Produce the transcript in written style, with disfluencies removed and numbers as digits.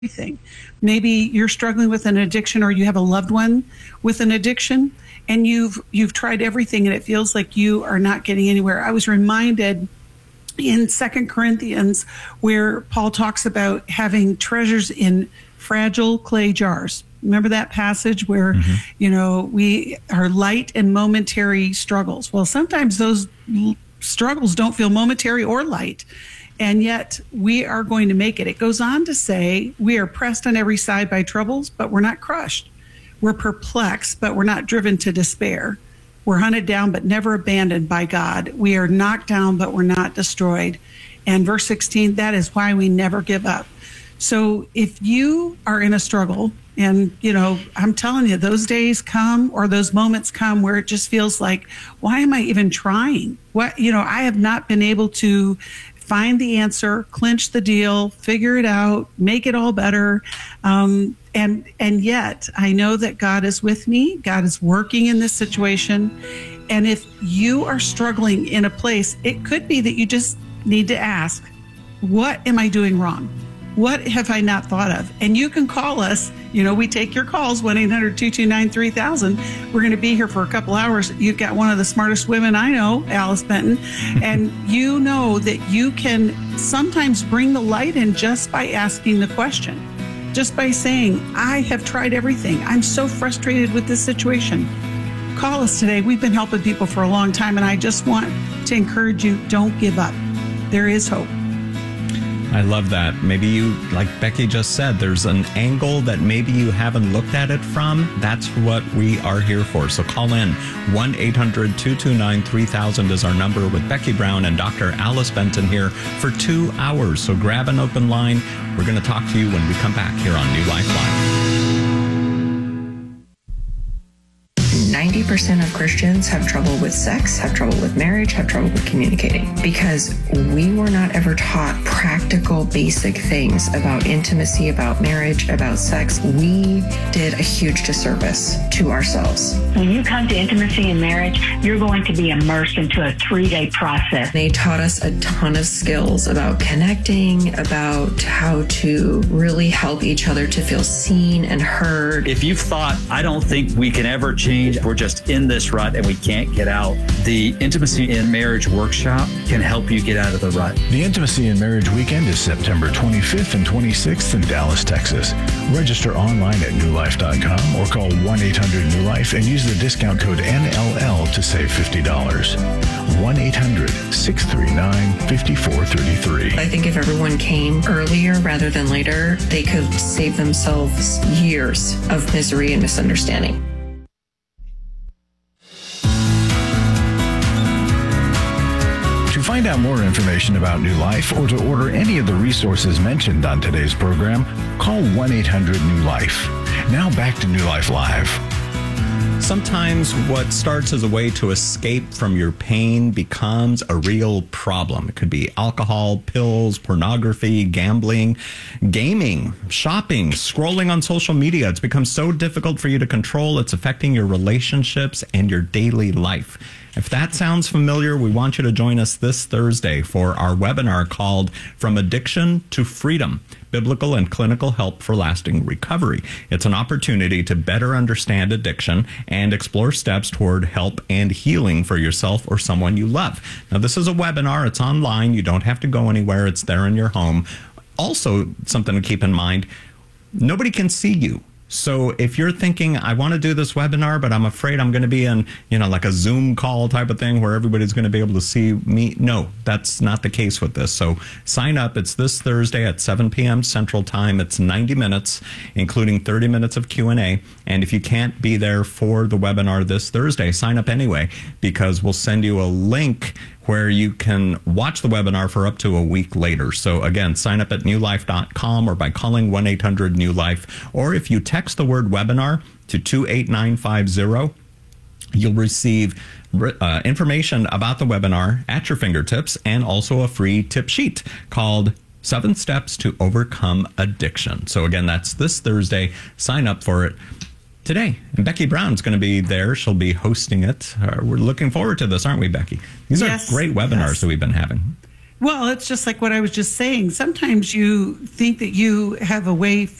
everything. Maybe you're struggling with an addiction, or you have a loved one with an addiction, and you've tried everything and it feels like you are not getting anywhere. I was reminded in 2 Corinthians where Paul talks about having treasures in fragile clay jars. Remember that passage where, we are light and momentary struggles. Well, sometimes those struggles don't feel momentary or light, and yet we are going to make it. It goes on to say, we are pressed on every side by troubles, but we're not crushed. We're perplexed, but we're not driven to despair. We're hunted down, but never abandoned by God. We are knocked down, but we're not destroyed. And verse 16, that is why we never give up. So if you are in a struggle, and, I'm telling you, those days come, or those moments come where it just feels like, why am I even trying? I have not been able to find the answer, clinch the deal, figure it out, make it all better. And yet I know that God is with me. God is working in this situation. And if you are struggling in a place, it could be that you just need to ask, what am I doing wrong? What have I not thought of? And you can call us. We take your calls, 1-800-229-3000. We're going to be here for a couple hours. You've got one of the smartest women I know, Alice Benton, and you know that you can sometimes bring the light in just by asking the question, just by saying, I have tried everything. I'm so frustrated with this situation. Call us today. We've been helping people for a long time, and I just want to encourage you, don't give up. There is hope. I love that. Maybe you, like Becky just said, there's an angle that maybe you haven't looked at it from. That's what we are here for. So call in. 1-800-229-3000 is our number, with Becky Brown and Dr. Alice Benton here for 2 hours. So grab an open line. We're going to talk to you when we come back here on New Life Live. 90% of Christians have trouble with sex, have trouble with marriage, have trouble with communicating, because we were not ever taught practical, basic things about intimacy, about marriage, about sex. We did a huge disservice to ourselves. When you come to intimacy and marriage, you're going to be immersed into a 3-day process. They taught us a ton of skills about connecting, about how to really help each other to feel seen and heard. If you've thought, I don't think we can ever change, we're just in this rut and we can't get out, the Intimacy in Marriage Workshop can help you get out of the rut. The Intimacy in Marriage Weekend is September 25th and 26th in Dallas, Texas. Register online at newlife.com or call 1-800-NEW-LIFE and use the discount code NLL to save $50. 1-800-639-5433. I think if everyone came earlier rather than later, they could save themselves years of misery and misunderstanding. To find out more information about New Life or to order any of the resources mentioned on today's program, call 1-800-NEW-LIFE. Now back to New Life Live. Sometimes what starts as a way to escape from your pain becomes a real problem. It could be alcohol, pills, pornography, gambling, gaming, shopping, scrolling on social media. It's become so difficult for you to control. It's affecting your relationships and your daily life. If that sounds familiar, we want you to join us this Thursday for our webinar called From Addiction to Freedom: Biblical and Clinical Help for Lasting Recovery. It's an opportunity to better understand addiction and explore steps toward help and healing for yourself or someone you love. Now, this is a webinar. It's online. You don't have to go anywhere. It's there in your home. Also, something to keep in mind, nobody can see you. So if you're thinking, I want to do this webinar, but I'm afraid I'm going to be in, like a Zoom call type of thing where everybody's going to be able to see me. No, that's not the case with this. So sign up. It's this Thursday at 7 p.m. Central Time. It's 90 minutes, including 30 minutes of Q&A. And if you can't be there for the webinar this Thursday, sign up anyway, because we'll send you a link where you can watch the webinar for up to a week later. So again, sign up at newlife.com or by calling 1-800-NEW-LIFE. Or if you text the word webinar to 28950, you'll receive information about the webinar at your fingertips and also a free tip sheet called 7 Steps to Overcome Addiction. So again, that's this Thursday. Sign up for it today. And Becky Brown's going to be there. She'll be hosting it. We're looking forward to this, aren't we, Becky? These are great webinars that we've been having. Well, it's just like what I was just saying. Sometimes you think that you have a way